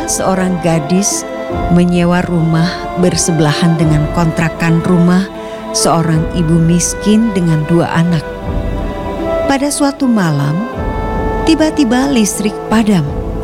seorang gadis menyewa rumah bersebelahan dengan kontrakan rumah seorang ibu miskin dengan 2 anak. Pada suatu malam, tiba-tiba listrik padam.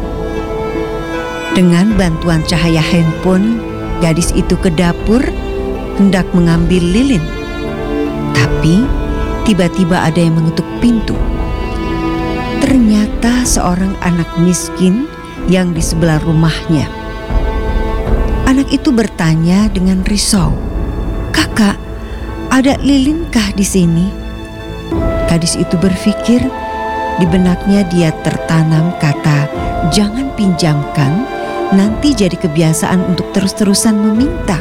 Dengan bantuan cahaya handphone, gadis itu ke dapur hendak mengambil lilin. Tapi tiba-tiba ada yang mengetuk pintu. Ternyata seorang anak miskin yang di sebelah rumahnya. Anak itu bertanya dengan risau, "Kakak, ada lilinkah di sini?" Gadis itu berpikir, di benaknya dia tertanam kata, "Jangan pinjamkan, nanti jadi kebiasaan untuk terus-terusan meminta."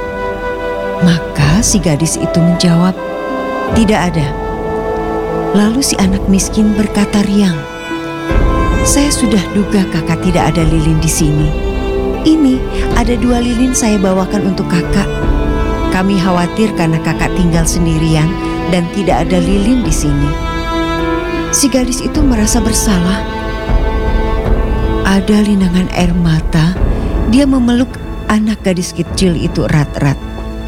Maka si gadis itu menjawab, "Tidak ada." Lalu si anak miskin berkata riang, "Saya sudah duga kakak tidak ada lilin di sini. Ini ada 2 lilin saya bawakan untuk kakak. Kami khawatir karena kakak tinggal sendirian dan tidak ada lilin di sini." Si gadis itu merasa bersalah. Ada linangan air mata, dia memeluk anak gadis kecil itu erat-erat.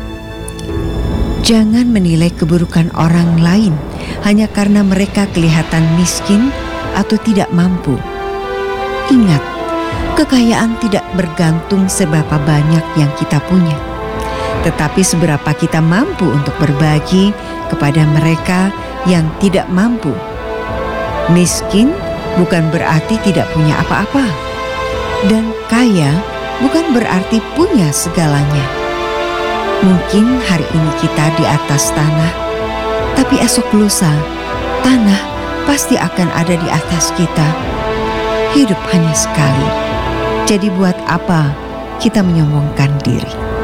Jangan menilai keburukan orang lain hanya karena mereka kelihatan miskin atau tidak mampu. Ingat, kekayaan tidak bergantung seberapa banyak yang kita punya, tetapi seberapa kita mampu untuk berbagi kepada mereka yang tidak mampu. Miskin bukan berarti tidak punya apa-apa, dan kaya bukan berarti punya segalanya. Mungkin hari ini kita di atas tanah, tapi esok lusa tanah pasti akan ada di atas kita. Hidup hanya sekali, jadi buat apa kita menyombongkan diri?